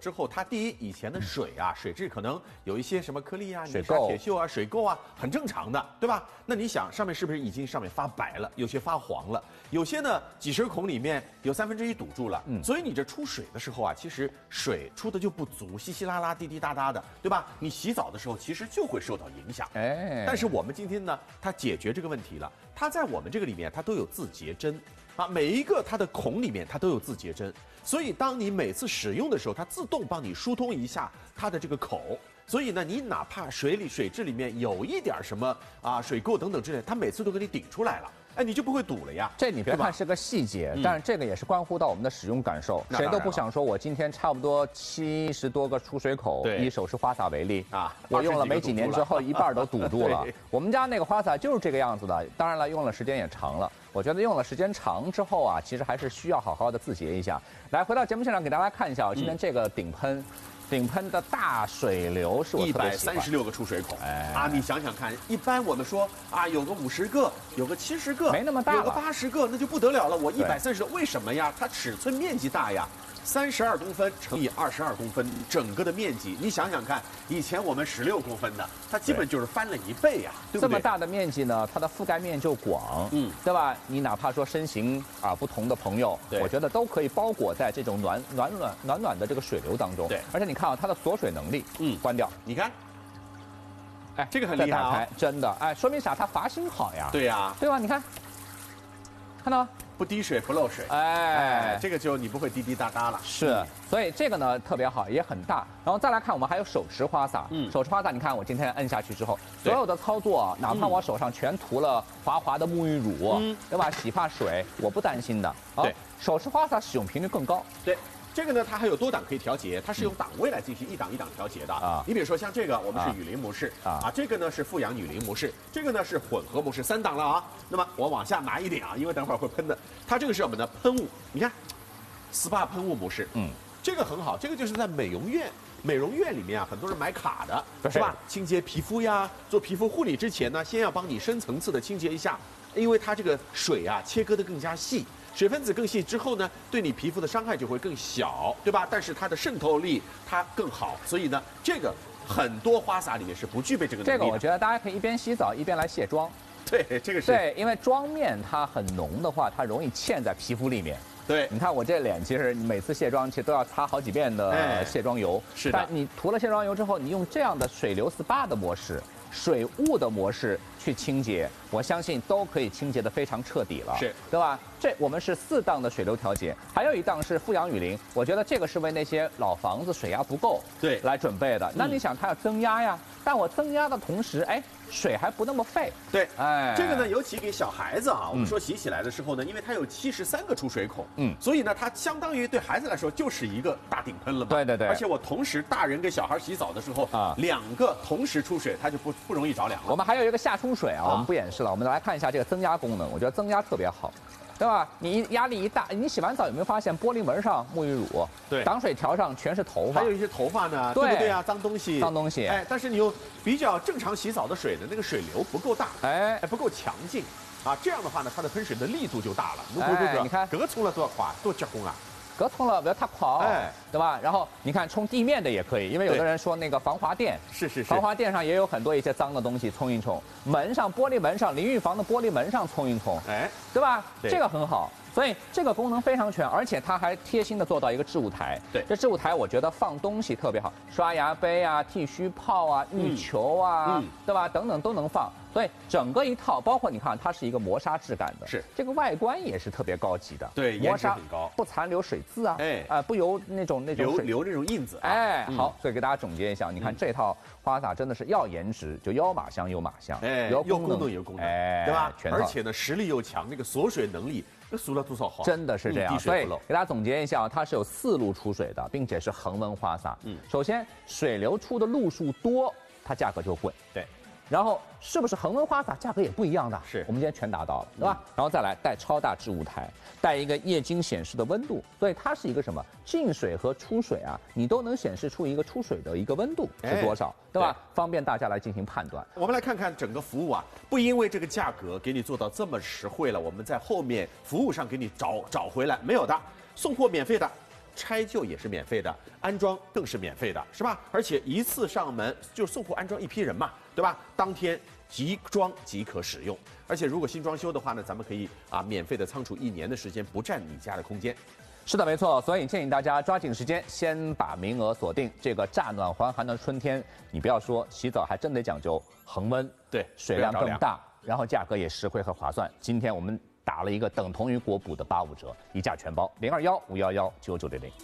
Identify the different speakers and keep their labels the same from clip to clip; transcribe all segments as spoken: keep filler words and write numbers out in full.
Speaker 1: 之后，它第一以前的水啊，水质可能有一些什么颗粒啊、
Speaker 2: 水
Speaker 1: 泥沙、
Speaker 2: 垢
Speaker 1: 铁锈啊、水垢啊，很正常的，对吧？那你想上面是不是已经上面发白了，有些发黄了，有些呢几十孔里面有三分之一堵住了，嗯，所以你这出水的时候啊，其实水出的就不足，稀稀拉拉、滴滴答答的，对吧？你洗澡的时候其实就会受到影响。
Speaker 2: 哎，
Speaker 1: 但是我们今天呢，它解决这个问题了，它在我们这个里面它都有自洁针。啊，每一个它的孔里面它都有自洁针，所以当你每次使用的时候，它自动帮你疏通一下它的这个口。所以呢，你哪怕水里水质里面有一点什么啊水垢等等之类，它每次都给你顶出来了，哎，你就不会堵了呀。
Speaker 2: 这你别看是个细节，但是这个也是关乎到我们的使用感受。谁都不想说，我今天差不多七十多个出水口，以手持花洒为例啊，我用了没几年之后，一半都堵住了。我们家那个花洒就是这个样子的，当然了，用了时间也长了。我觉得用了时间长之后啊，其实还是需要好好的自洁一下。来，回到节目现场给大家看一下，今天这个顶喷。顶喷的大水流是我
Speaker 1: 一百三十六个出水口，哎啊，你想想看，一般我们说啊，有个五十个，有个七十个，
Speaker 2: 没那么大，
Speaker 1: 有个八十个，那就不得了了。我一百三十，为什么呀？它尺寸面积大呀。三十二公分乘以二十二公分，整个的面积，你想想看，以前我们十六公分的，它基本就是翻了一倍呀，对不对？
Speaker 2: 这么大的面积呢，它的覆盖面就广，嗯，对吧？你哪怕说身形啊不同的朋友，我觉得都可以包裹在这种暖暖暖暖暖的这个水流当中。
Speaker 1: 对，
Speaker 2: 而且你看啊，它的锁水能力，嗯，关掉，
Speaker 1: 你看，
Speaker 2: 哎，
Speaker 1: 这个很厉害啊，
Speaker 2: 真的，哎，说明啥？它阀芯好呀。
Speaker 1: 对呀，
Speaker 2: 对吧？你看，看到吗？
Speaker 1: 不滴水不漏水，哎，这个就你不会滴滴答答了。
Speaker 2: 是，所以这个呢特别好，也很大。然后再来看，我们还有手持花洒。嗯，手持花洒，你看我今天摁下去之后，所有的操作，哪怕我手上全涂了滑滑的沐浴乳，嗯，对吧？洗发水，我不担心的。
Speaker 1: 对，
Speaker 2: 手持花洒使用频率更高。
Speaker 1: 对。这个呢，它还有多档可以调节，它是用档位来进行一档一档调节的啊。你比如说像这个，我们是雨淋模式啊，啊，这个呢是富氧雨淋模式，这个呢是混合模式，三档了啊。那么我往下拿一点啊，因为等会儿会喷的。它这个是我们的喷雾，你看 ，S P A 喷雾模式，嗯，这个很好，这个就是在美容院。美容院里面啊，很多人买卡的，是吧？清洁皮肤呀，做皮肤护理之前呢，先要帮你深层次的清洁一下，因为它这个水啊切割的更加细。水分子更细之后呢，对你皮肤的伤害就会更小，对吧？但是它的渗透力它更好，所以呢，这个很多花洒里面是不具备这个能力的。
Speaker 2: 这个我觉得大家可以一边洗澡一边来卸妆。
Speaker 1: 对，这个是
Speaker 2: 对，因为妆面它很浓的话，它容易嵌在皮肤里面。
Speaker 1: 对，
Speaker 2: 你看我这脸，其实每次卸妆其实都要擦好几遍的卸妆油。
Speaker 1: 是的。
Speaker 2: 但你涂了卸妆油之后，你用这样的水流 S P A 的模式。水雾的模式去清洁，我相信都可以清洁得非常彻底了，
Speaker 1: 是
Speaker 2: 对吧？这我们是四档的水流调节，还有一档是富氧雨淋，我觉得这个是为那些老房子水压不够
Speaker 1: 对
Speaker 2: 来准备的。那你想它要增压呀，但我增压的同时，哎，水还不那么费。
Speaker 1: 对，哎，这个呢，尤其给小孩子啊，我们说洗起来的时候呢，因为它有七十三个出水口，嗯，所以呢，它相当于对孩子来说就是一个大顶喷了嘛。
Speaker 2: 对对对。
Speaker 1: 而且我同时大人跟小孩洗澡的时候啊，两个同时出水，它就不不容易着凉了。
Speaker 2: 我们还有一个下冲水啊，我们不演示了，我们来看一下这个增压功能，我觉得增压特别好。对吧？你压力一大，你洗完澡有没有发现玻璃门上沐浴乳，
Speaker 1: 对，
Speaker 2: 挡水条上全是头发，
Speaker 1: 还有一些头发呢，对不对啊？脏东西，
Speaker 2: 脏东西。
Speaker 1: 哎，但是你用比较正常洗澡的水的那个水流不够大，哎，不够强劲，啊，这样的话呢，它的喷水的力度就大了。
Speaker 2: 哎，你看，
Speaker 1: 这个冲了多少滑，多结棍啊！
Speaker 2: 隔通了不要太狂，哎，对吧？然后你看冲地面的也可以，因为有的人说那个防滑垫，
Speaker 1: 是是是，
Speaker 2: 防滑垫上也有很多一些脏的东西，冲一冲。门上玻璃门上淋浴房的玻璃门上冲一冲，哎，对吧？这个很好。所以这个功能非常全，而且它还贴心的做到一个置物台。
Speaker 1: 对，
Speaker 2: 这置物台我觉得放东西特别好，刷牙杯啊、剃须泡啊、浴球啊，嗯、对吧？等等都能放。所以整个一套，包括你看，它是一个磨砂质感的，
Speaker 1: 是
Speaker 2: 这个外观也是特别高级的。
Speaker 1: 对，
Speaker 2: 磨砂
Speaker 1: 很高，
Speaker 2: 不残留水渍啊，哎啊、呃，不油那种那种
Speaker 1: 留留那种印子、啊。
Speaker 2: 哎，好，所以给大家总结一下，你看这套花洒真的是要颜值就要马香有马香，
Speaker 1: 哎，
Speaker 2: 有
Speaker 1: 功能有功能，哎，对吧？
Speaker 2: 全
Speaker 1: 而且呢，实力又强，那个锁水能力。那锁了多少好？
Speaker 2: 真的是这样，所以给大家总结一下，它是有四路出水的，并且是恒温花洒。嗯，首先水流出的路数多，它价格就贵。
Speaker 1: 对，
Speaker 2: 然后是不是恒温花洒价格也不一样的？
Speaker 1: 是
Speaker 2: 我们今天全达到了，对吧？然后再来带超大置物台，带一个液晶显示的温度，所以它是一个什么进水和出水啊，你都能显示出一个出水的一个温度是多少，对吧？方便大家来进行判断。
Speaker 1: 我们来看看整个服务啊，不因为这个价格给你做到这么实惠了，我们在后面服务上给你找找回来没有的，送货免费的。 拆旧也是免费的，安装更是免费的，是吧？而且一次上门就是送货安装一批人嘛，对吧？当天即装即可使用。而且如果新装修的话呢，咱们可以啊免费的仓储一年的时间，不占你家的空间。
Speaker 2: 是的，没错，所以建议大家抓紧时间，先把名额锁定。这个乍暖还寒的春天，你不要说洗澡，还真得讲究恒温，
Speaker 1: 对，
Speaker 2: 水量更大，然后价格也实惠和划算。今天我们打了一个等同于国补的八五折，一价全包，零二幺五幺幺九九零零。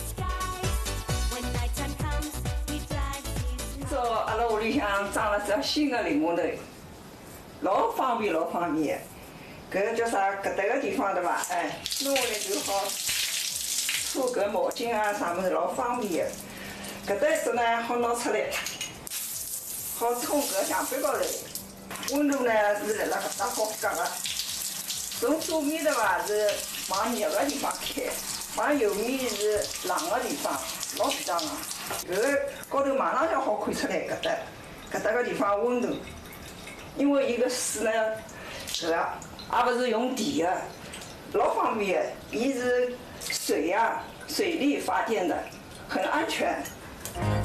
Speaker 3: 说阿拉屋里向装了只新的淋浴头，老方便，老方便。搿个叫啥？搿搭个地方对伐？哎，弄下来就好。搓搿毛巾啊，啥物事老方便的。搿搭一只呢，好拿出来，好冲搿墙壁高头。温度呢是辣辣搿搭好夹个。从左面对伐是往热个地方开，往右面是冷个地方，老便当个。搿个高头马上就好看出来搿搭搿搭个地方温度，因为伊个水呢，搿个也勿是用电个，老方便个，伊是。水呀、啊，水力发电的，很安全。